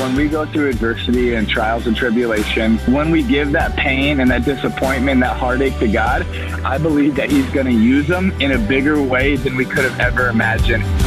when we go through adversity and trials and tribulation, when we give that pain and that disappointment, that heartache to God, I believe that he's going to use them in a bigger way than we could have ever imagined.